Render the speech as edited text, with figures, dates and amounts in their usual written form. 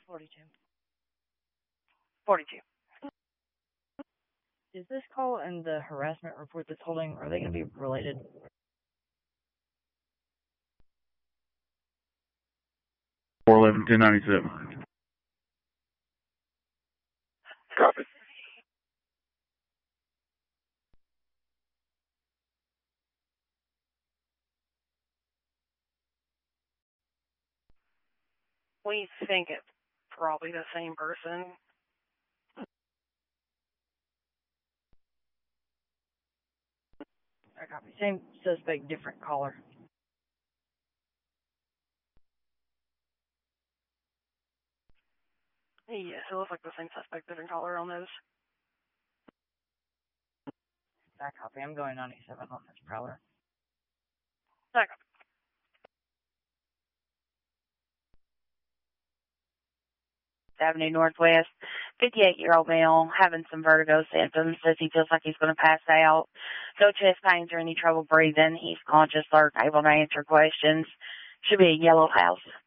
42. 42. Is this call and the harassment report that's holding, are they going to be related? $411 $1097. Copy. We think it's probably the same person. I copy. Same suspect, different caller. Yes, it looks like the same suspect, different caller on those. I copy. I'm going 97 on this Prowler. I copy. Avenue Northwest, 58-year-old male having some vertigo symptoms, says he feels like he's going to pass out. No chest pains or any trouble breathing. He's conscious, alert, able to answer questions. Should be a yellow house.